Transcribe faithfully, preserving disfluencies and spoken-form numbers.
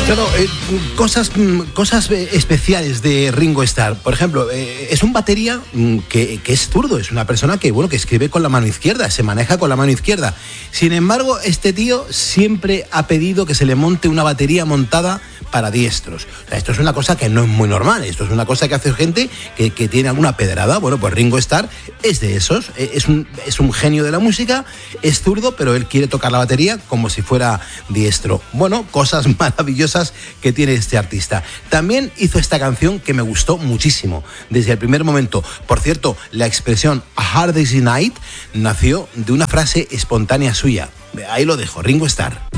Claro, eh, cosas, cosas especiales de Ringo Starr. Por ejemplo, eh, es un batería que, que es zurdo, es una persona que, bueno, que escribe con la mano izquierda, se maneja con la mano izquierda. Sin embargo, este tío siempre ha pedido que se le monte una batería montada para diestros. O sea, esto es una cosa que no es muy normal, esto es una cosa que hace gente que, que tiene alguna pedrada. Bueno, pues Ringo Starr es de esos, es un, es un genio de la música, es zurdo, pero él quiere tocar la batería como si fuera diestro. Bueno, cosas maravillosas que tiene este artista. También hizo esta canción que me gustó muchísimo, desde el primer momento. Por cierto, la expresión A Hard Day's Night nació de una frase espontánea suya. Ahí lo dejo, Ringo Starr.